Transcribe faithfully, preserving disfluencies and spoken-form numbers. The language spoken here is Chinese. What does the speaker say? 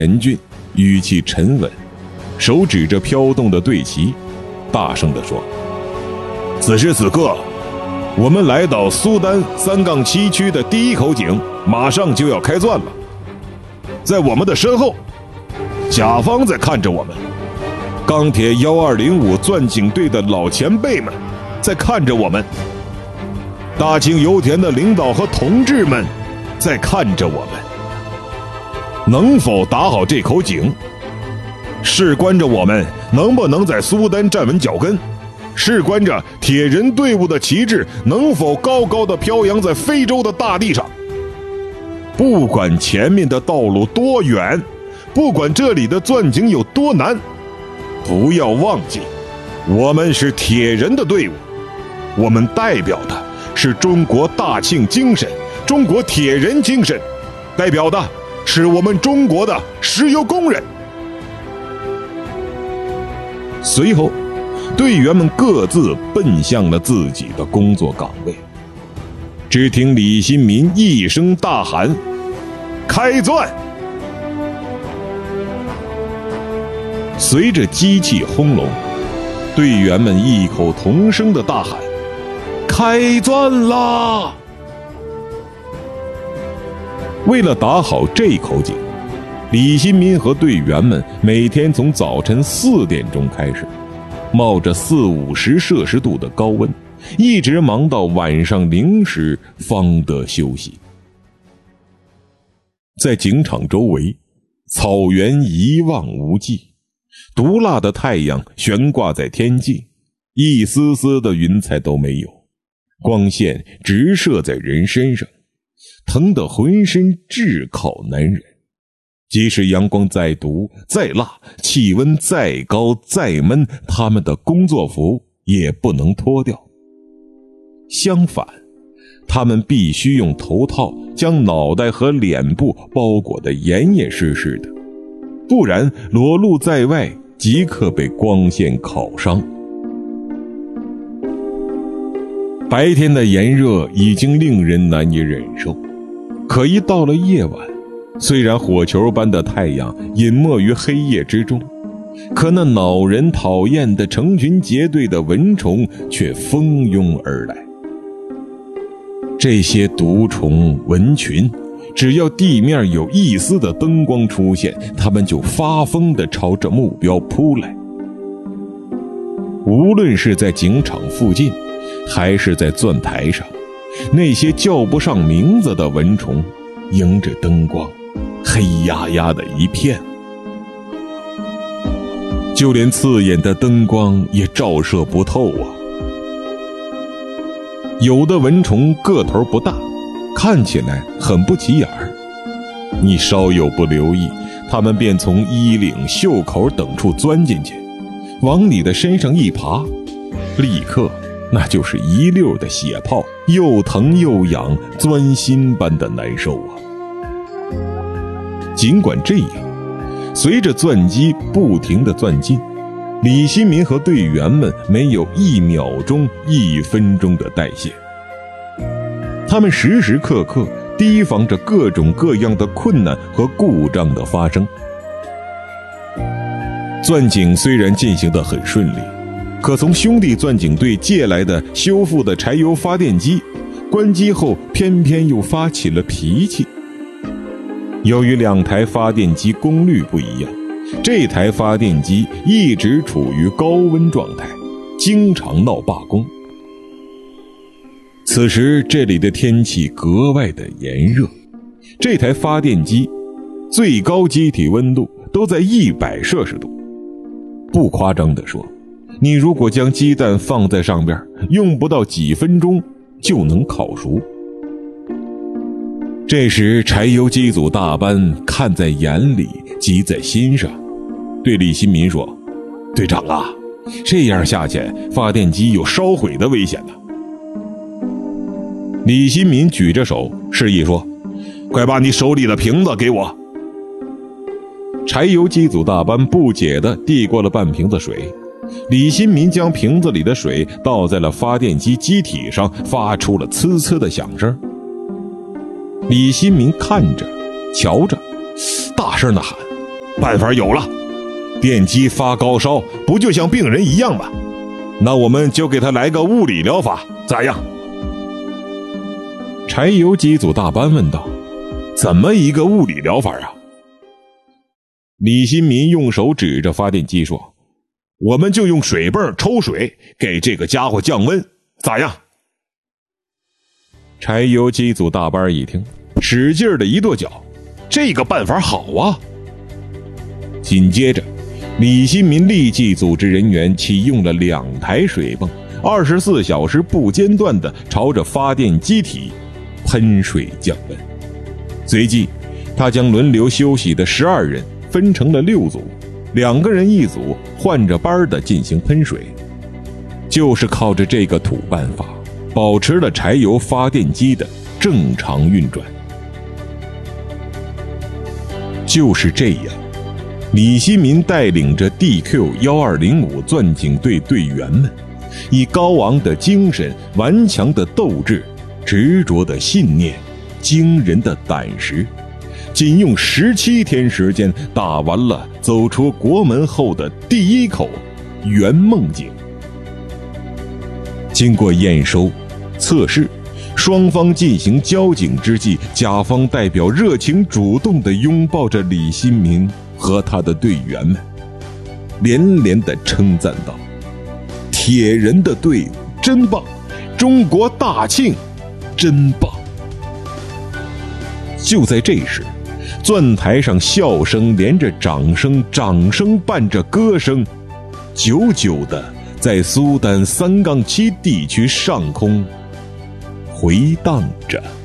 严峻，语气沉稳，手指着飘动的队旗，大声地说：此时此刻，我们来到苏丹三杠七区的第一口井马上就要开钻了。在我们的身后，甲方在看着我们，钢铁一二零五钻井队的老前辈们在看着我们，大庆油田的领导和同志们在看着我们。能否打好这口井，事关着我们能不能在苏丹站稳脚跟，事关着铁人队伍的旗帜能否高高的飘扬在非洲的大地上。不管前面的道路多远，不管这里的钻井有多难，不要忘记，我们是铁人的队伍，我们代表的是中国大庆精神，中国铁人精神，代表的是我们中国的石油工人。随后，队员们各自奔向了自己的工作岗位。只听李新民一声大喊：开钻！随着机器轰隆，队员们异口同声的大喊：开钻啦！为了打好这口井，李新民和队员们每天从早晨四点钟开始，冒着四五十摄氏度的高温，一直忙到晚上零时方得休息。在井场周围，草原一望无际，毒辣的太阳悬挂在天际，一丝丝的云彩都没有，光线直射在人身上，疼得浑身炙烤难忍。即使阳光再毒再辣，气温再高再闷，他们的工作服也不能脱掉。相反，他们必须用头套将脑袋和脸部包裹得严严实实的，不然裸露在外即刻被光线烤伤。白天的炎热已经令人难以忍受，可一到了夜晚，虽然火球般的太阳隐没于黑夜之中，可那恼人讨厌的成群结队的蚊虫却蜂拥而来。这些毒虫蚊群，只要地面有一丝的灯光出现，它们就发疯地朝着目标扑来。无论是在井场附近，还是在钻台上，那些叫不上名字的蚊虫迎着灯光，黑压压的一片，就连刺眼的灯光也照射不透啊。有的蚊虫个头不大，看起来很不起眼儿，你稍有不留意，它们便从衣领、袖口等处钻进去，往你的身上一爬，立刻那就是一溜的血泡，又疼又痒，钻心般的难受啊。尽管这样，随着钻机不停地钻进，李新民和队员们没有一秒钟、一分钟的代谢。他们时时刻刻提防着各种各样的困难和故障的发生。钻井虽然进行得很顺利，可从兄弟钻井队借来的修复的柴油发电机关机后，偏偏又发起了脾气。由于两台发电机功率不一样，这台发电机一直处于高温状态，经常闹罢工。此时这里的天气格外的炎热，这台发电机最高机体温度都在一百摄氏度。不夸张地说，你如果将鸡蛋放在上边，用不到几分钟就能烤熟。这时柴油机组大班看在眼里，急在心上，对李新民说：队长啊，这样下去发电机有烧毁的危险呢。李新民举着手示意说：快把你手里的瓶子给我。柴油机组大班不解地递过了半瓶子水，李新民将瓶子里的水倒在了发电机机体上，发出了呲呲的响声。李新民看着瞧着，大声地喊： 办法有了，电击发高烧不就像病人一样吗？那我们就给他来个物理疗法，咋样？柴油机组大班问道。怎么一个物理疗法啊？李新民用手指着发电机说，我们就用水泵抽水给这个家伙降温，咋样？柴油机组大班一听，使劲的一跺脚，这个办法好啊！紧接着李新民立即组织人员启用了两台水泵，二十四小时不间断地朝着发电机体喷水降温。随即他将轮流休息的十二人分成了六组，两个人一组，换着班的进行喷水。就是靠着这个土办法，保持了柴油发电机的正常运转。就是这样，李新民带领着 D Q 一二零五 钻井队队员们，以高昂的精神、顽强的斗志、执着的信念、惊人的胆识，仅用十七天时间打完了走出国门后的第一口圆梦井。经过验收、测试，双方进行交井之际，甲方代表热情主动地拥抱着李新民和他的队员们，连连地称赞道：铁人的队伍真棒，中国大庆真棒。就在这时，钻台上笑声连着掌声，掌声伴着歌声，久久地在苏丹三杠七地区上空回荡着。